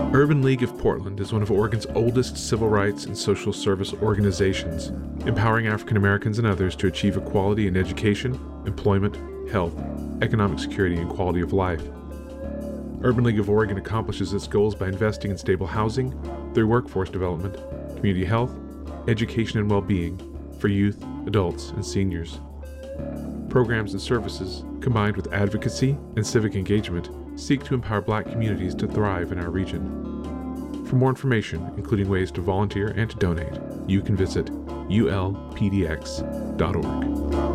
Urban League of Portland is one of Oregon's oldest civil rights and social service organizations, empowering African Americans and others to achieve equality in education, employment, health, economic security, and quality of life. Urban League of Oregon accomplishes its goals by investing in stable housing, through workforce development, community health, education and well-being for youth, adults, and seniors. Programs and services, combined with advocacy and civic engagement, seek to empower Black communities to thrive in our region. For more information, including ways to volunteer and to donate, you can visit ulpdx.org.